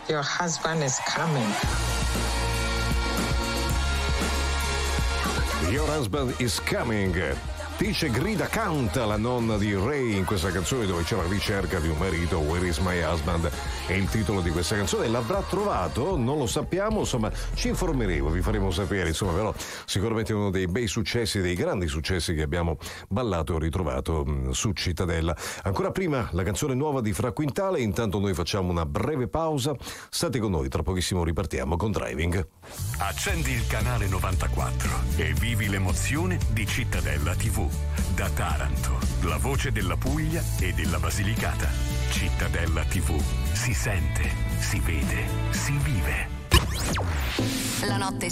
Your husband is coming. Your husband is coming. Dice, grida, canta la nonna di Ray in questa canzone dove c'è la ricerca di un marito. Where is my husband? È il titolo di questa canzone. L'avrà trovato? Non lo sappiamo, insomma ci informeremo, vi faremo sapere, insomma, però sicuramente uno dei bei successi, dei grandi successi che abbiamo ballato e ritrovato su Cittadella. Ancora prima la canzone nuova di Fra Quintale. Intanto noi facciamo una breve pausa, state con noi, tra pochissimo ripartiamo con Driving. Accendi il canale 94 e vivi l'emozione di Cittadella TV. Da Taranto, la voce della Puglia e della Basilicata. Cittadella TV. Si sente, si vede, si vive. La notte